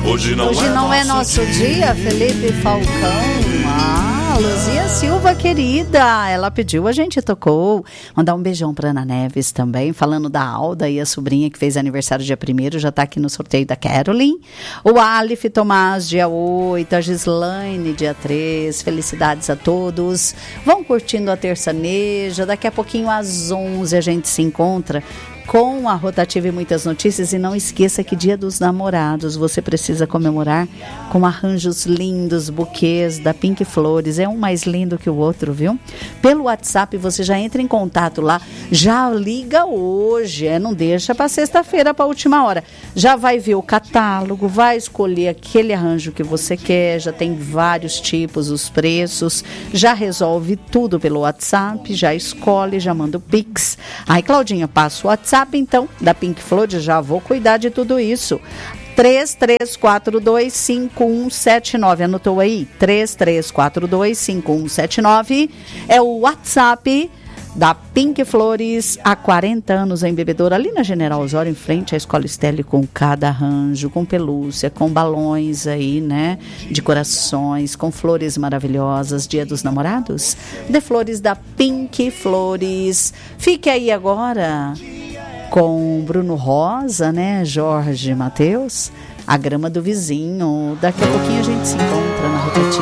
Hoje não é nosso dia, Felipe Falcão. Luzia Silva, querida, ela pediu, a gente tocou. Mandar um beijão pra Ana Neves também, falando da Alda e a sobrinha que fez aniversário dia 1º, já tá aqui no sorteio da Caroline. O Alif Tomás, dia 8, a Gislaine, dia 3, felicidades a todos. Vão curtindo a terçaneja, daqui a pouquinho às 11 a gente se encontra com a Rotativa e muitas notícias. E não esqueça que Dia dos Namorados você precisa comemorar com arranjos lindos, buquês da Pink Flores. É um mais lindo que o outro, viu? Pelo WhatsApp você já entra em contato lá, já liga hoje, não deixa para sexta-feira, para a última hora. Já vai ver o catálogo, vai escolher aquele arranjo que você quer, já tem vários tipos, os preços, já resolve tudo pelo WhatsApp, já escolhe, já manda o Pix. Aí, Claudinha, passa o WhatsApp então, da Pink Flores, já vou cuidar de tudo isso. 33425179, anotou aí? 33425179 é o WhatsApp da Pink Flores, há 40 anos em Bebedouro, ali na General Osório, em frente à Escola Estelle, com cada arranjo, com pelúcia, com balões aí, né, de corações, com flores maravilhosas. Dia dos Namorados, de flores da Pink Flores. Fique aí agora com Bruno Rosa, né, Jorge Mateus, A Grama do Vizinho. Daqui a pouquinho a gente se encontra na Rotativa.